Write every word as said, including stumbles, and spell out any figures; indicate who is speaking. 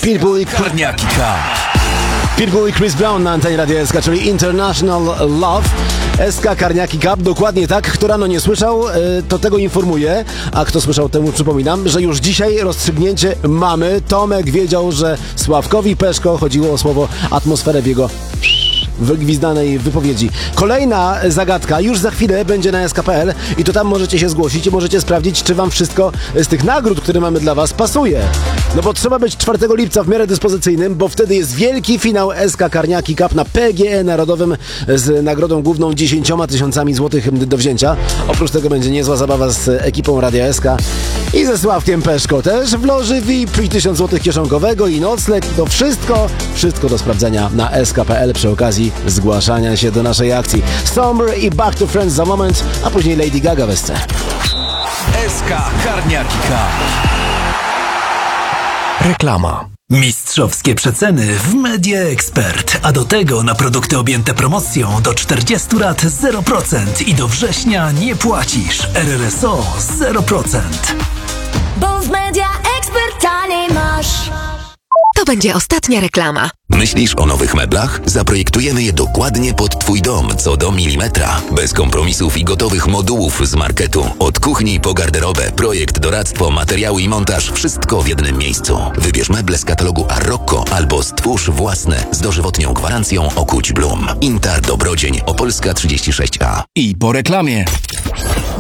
Speaker 1: Pitbull i
Speaker 2: Karniaki K.
Speaker 1: Pitbull i Chris Brown na antenie Radia S K, czyli International Love. S K Karniaki Cup, dokładnie tak. Kto rano nie słyszał, to tego informuję, a kto słyszał, temu przypominam, że już dzisiaj rozstrzygnięcie mamy. Tomek wiedział, że Sławkowi Peszko chodziło o słowo atmosferę w jego wygwizdanej wypowiedzi. Kolejna zagadka już za chwilę będzie na S K kropka P L i to tam możecie się zgłosić i możecie sprawdzić, czy wam wszystko z tych nagród, które mamy dla was, pasuje. No bo trzeba być czwartego lipca w miarę dyspozycyjnym, bo wtedy jest wielki finał S K Karniaki Cup na P G E Narodowym z nagrodą główną dziesięcioma tysiącami złotych do wzięcia. Oprócz tego będzie niezła zabawa z ekipą Radia S K i ze Sławkiem Peszko też w loży V I P i tysiąc złotych kieszonkowego i nocleg. To wszystko, wszystko do sprawdzenia na S K kropka P L przy okazji zgłaszania się do naszej akcji. Summer i Back to Friends za moment, a później Lady Gaga w S C.
Speaker 2: S K Karniaki K.
Speaker 3: Reklama. Mistrzowskie przeceny w Media Expert, a do tego na produkty objęte promocją do czterdziestu lat zero procent i do września nie płacisz. R R S O zero procent.
Speaker 4: Bo w Media Expert taniej masz.
Speaker 5: To będzie ostatnia reklama.
Speaker 6: Myślisz o nowych meblach? Zaprojektujemy je dokładnie pod Twój dom, co do milimetra. Bez kompromisów i gotowych modułów z marketu. Od kuchni po garderobę, projekt, doradztwo, materiały i montaż. Wszystko w jednym miejscu. Wybierz meble z katalogu Arocco albo stwórz własne z dożywotnią gwarancją Okuć Blum. Intar Dobrodzień, Opolska trzydzieści sześć A.
Speaker 2: I po reklamie.